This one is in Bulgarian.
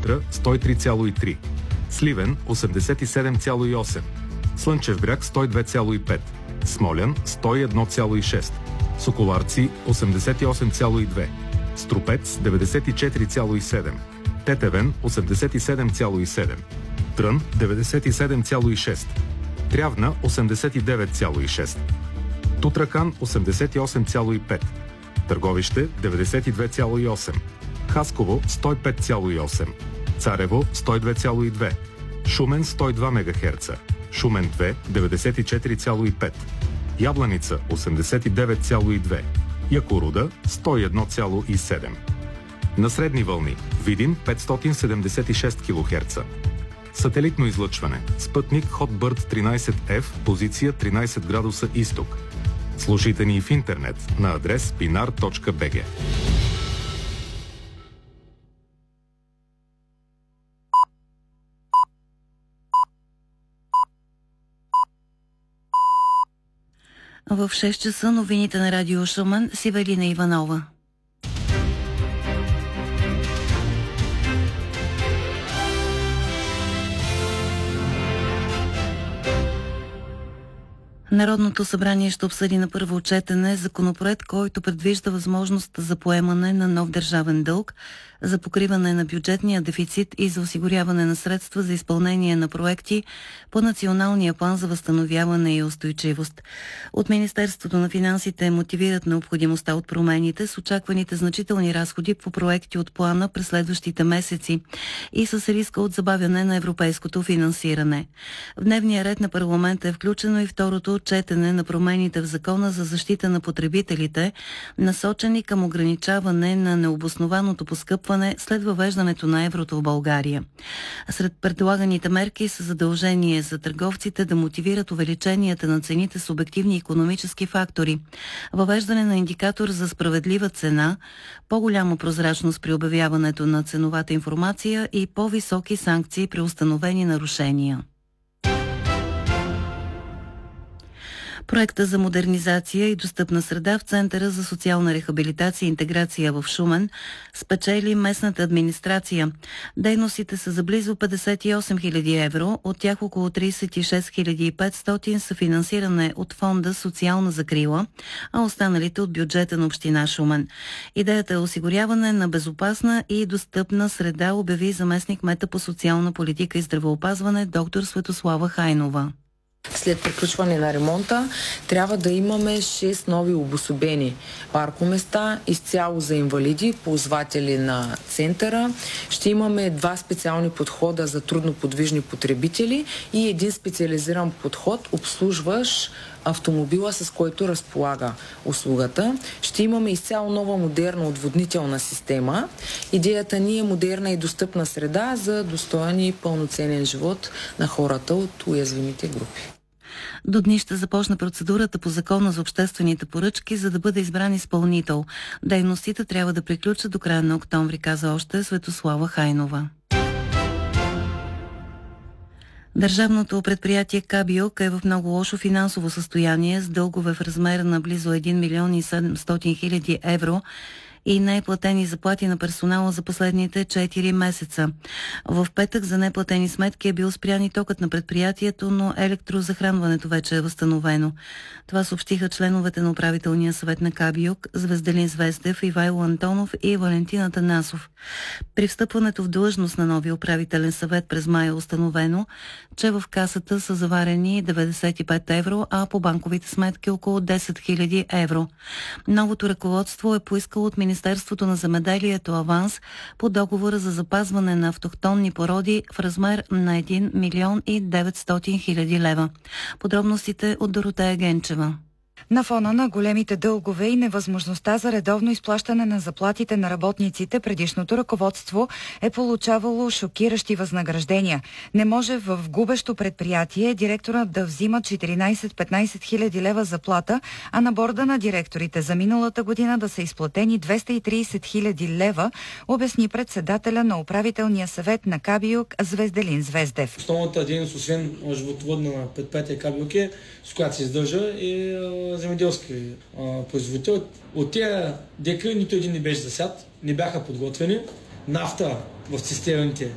Силистра 103,3, Сливен 87,8, Слънчев бряг 102,5, Смолян 101,6, Соколарци 88,2, Струпец 94,7, Тетевен 87,7, Трън 97,6, Трявна 89,6, Тутракан 88,5, Търговище 92,8, Хасково 105,8, Царево 102,2, Шумен 102 МГц, Шумен 2 94,5, Ябланица 89,2, Якоруда 101,7. На средни вълни Видин 576 кГц. Сателитно излъчване. Спътник Hotbird 13F, позиция 13 градуса изток. Слушайте ни в интернет на адрес pinar.bg. В 6 часа новините на Радио Шумен с Ивелина Иванова. Народното събрание ще обсъди на първо четене законопроект, който предвижда възможност за поемане на нов държавен дълг, за покриване на бюджетния дефицит и за осигуряване на средства за изпълнение на проекти по Националния план за възстановяване и устойчивост. От Министерството на финансите мотивират необходимостта от промените с очакваните значителни разходи по проекти от плана през следващите месеци и с риска от забавяне на европейското финансиране. В дневния ред на парламента е включено и второто четене на промените в Закона за защита на потребителите, насочени към ограничаване на необоснованото поскъпване след въвеждането на еврото в България. Сред предлаганите мерки са задължение за търговците да мотивират увеличенията на цените с обективни икономически фактори, въвеждане на индикатор за справедлива цена, по-голяма прозрачност при обявяването на ценовата информация и по-високи санкции при установени нарушения. Проекта за модернизация и достъпна среда в Центъра за социална рехабилитация и интеграция в Шумен спечели местната администрация. Дейностите са за близо 58 000 евро, от тях около 36 500 са финансиране от фонда Социална закрила, а останалите от бюджета на община Шумен. Идеята е осигуряване на безопасна и достъпна среда, обяви заместник кмета по социална политика и здравеопазване доктор Светослава Хайнова. След приключване на ремонта трябва да имаме 6 нови обособени паркоместа, изцяло за инвалиди, ползватели на центъра. Ще имаме 2 специални подхода за трудноподвижни потребители и един специализиран подход, обслужващ автомобила, с който разполага услугата. Ще имаме изцяло нова модерна отводнителна система. Идеята ни е модерна и достъпна среда за достоен и пълноценен живот на хората от уязвимите групи. До дни ще започне процедурата по Закона за обществените поръчки, за да бъде избран изпълнител. Дейностите трябва да приключат до края на октомври, каза още Светослава Хайнова. Държавното предприятие Кабиок е в много лошо финансово състояние с дългове в размер на близо 1 милион и 700 хиляди евро и неплатени заплати на персонала за последните 4 месеца. В петък за неплатени сметки е бил спрян и токът на предприятието, но електрозахранването вече е възстановено. Това съобщиха членовете на управителния съвет на Кабиок Звезделин Звездев, Ивайло Антонов и Валентина Танасов. При встъпването в длъжност на новия управителен съвет през май е установено, че в касата са заварени 95 евро, а по банковите сметки около 10 000 евро. Новото ръководство е поискало от Министерството на земеделието аванс по договора за запазване на автохтонни породи в размер на 1 милион и 900 хиляди лева. Подробностите от Доротея Генчева. На фона на големите дългове и невъзможността за редовно изплащане на заплатите на работниците, предишното ръководство е получавало шокиращи възнаграждения. Не може в губещо предприятие директорът да взима 14-15 хиляди лева заплата, а на борда на директорите за миналата година да са изплатени 230 хиляди лева, обясни председателя на управителния съвет на Кабиок Звезделин Звездев. Основната дейност, освен животновъдна на предприятие Кабиок, с която се издържа, е земеделски производител. От тези декари нито един не беше засят, не бяха подготвени. Нафта в цистерните